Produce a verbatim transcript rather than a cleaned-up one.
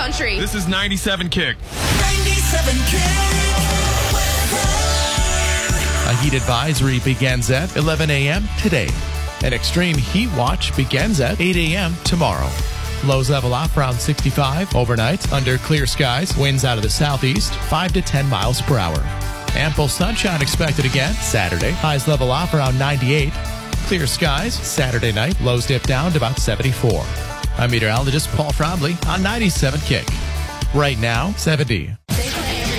country. This is ninety-seven Kick. ninety-seven Kick. A heat advisory begins at eleven a.m. today. An extreme heat watch begins at eight a.m. tomorrow. Lows level off around sixty-five. Overnight, under clear skies, winds out of the southeast, five to ten miles per hour. Ample sunshine expected again Saturday. Highs level off around ninety-eight. Clear skies Saturday night. Lows dip down to about seventy-four. I'm meteorologist Paul Fromley on ninety-seven Kick. Right now, seventy.